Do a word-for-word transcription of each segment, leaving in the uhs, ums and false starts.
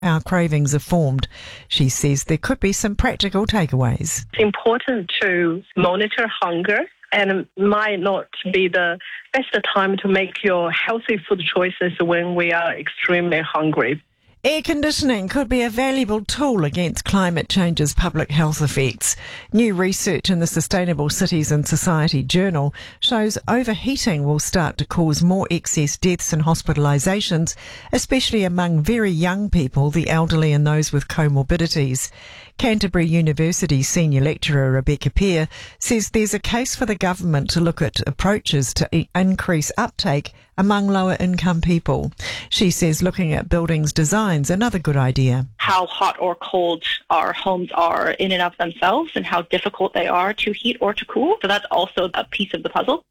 our cravings are formed. She says there could be some practical takeaways. It's important to monitor hunger, and it might not be the best time to make your healthy food choices when we are extremely hungry. Air conditioning could be a valuable tool against climate change's public health effects. New research in the Sustainable Cities and Society journal shows overheating will start to cause more excess deaths and hospitalisations, especially among very young people, the elderly and those with comorbidities. Canterbury University senior lecturer Rebecca Pear says there's a case for the government to look at approaches to e- increase uptake among lower income people. She says looking at buildings design's another good idea. How hot or cold our homes are in and of themselves and how difficult they are to heat or to cool. So that's also a piece of the puzzle.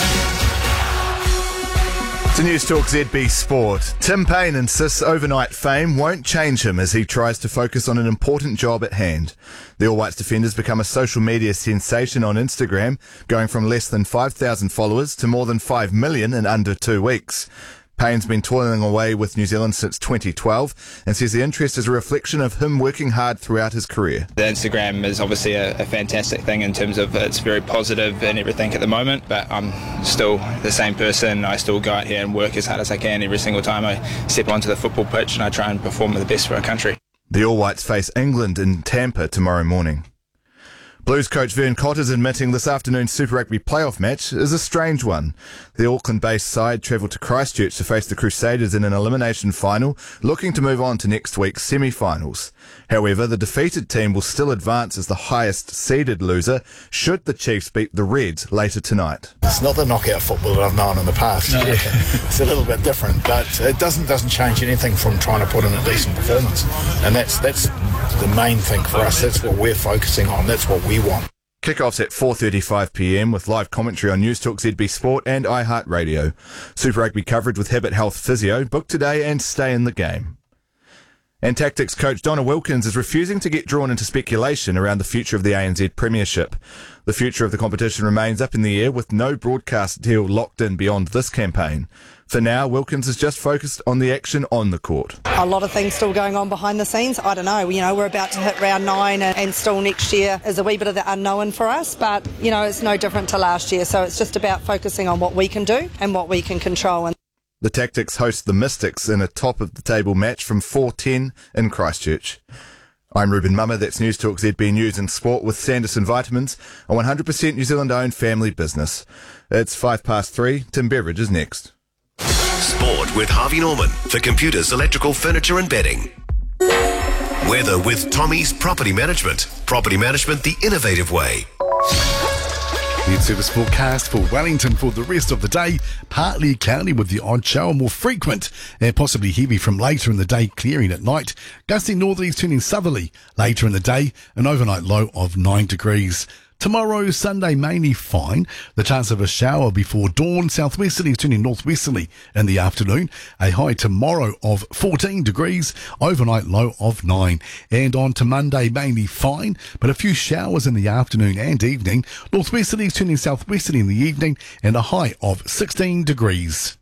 To News Talk Z B Sport. Tim Payne insists overnight fame won't change him as he tries to focus on an important job at hand. The All Whites defender's become a social media sensation on Instagram, going from less than five thousand followers to more than five million in under two weeks. Payne's been toiling away with New Zealand since twenty twelve and says the interest is a reflection of him working hard throughout his career. The Instagram is obviously a, a fantastic thing in terms of it's very positive and everything at the moment, but I'm still the same person. I still go out here and work as hard as I can every single time I step onto the football pitch, and I try and perform the best for our country. The All Whites face England in Tampa tomorrow morning. Blues coach Vern Cotter's admitting this afternoon's Super Rugby playoff match is a strange one. The Auckland-based side travelled to Christchurch to face the Crusaders in an elimination final, looking to move on to next week's semi-finals. However, the defeated team will still advance as the highest-seeded loser should the Chiefs beat the Reds later tonight. It's not the knockout football that I've known in the past. No. It's a little bit different, but it doesn't doesn't change anything from trying to put in a decent performance. And that's that's the main thing for us. That's what we're focusing on. That's what we want. Kickoff's at four thirty-five p m with live commentary on News Talk Z B Sport and iHeartRadio. Super Rugby coverage with Hibbett Health Physio. Book today and stay in the game. And Tactics coach Donna Wilkins is refusing to get drawn into speculation around the future of the A N Z Premiership. The future of the competition remains up in the air with no broadcast deal locked in beyond this campaign. For now, Wilkins is just focused on the action on the court. A lot of things still going on behind the scenes. I don't know, you know, we're about to hit round nine and, and still next year is a wee bit of the unknown for us, but, you know, it's no different to last year. So it's just about focusing on what we can do and what we can control. And the Tactics host the Mystics in a top-of-the-table match from four ten in Christchurch. I'm Ruben Mummer, that's News Talk Z B News and Sport with Sanderson Vitamins, a one hundred percent New Zealand-owned family business. It's five past three. Tim Beveridge is next. Sport with Harvey Norman for computers, electrical, furniture and bedding. Weather with Tommy's Property Management. Property management the innovative way. The service forecast for Wellington for the rest of the day. Partly cloudy with the odd shower, more frequent and possibly heavy from later in the day, clearing at night. Gusting northerlies turning southerly later in the day, an overnight low of nine degrees. Tomorrow, Sunday, mainly fine. The chance of a shower before dawn. Southwesterlies turning northwesterly in the afternoon. A high tomorrow of fourteen degrees. Overnight low of nine. And on to Monday, mainly fine, but a few showers in the afternoon and evening. Northwesterlies turning southwesterly in the evening and a high of sixteen degrees.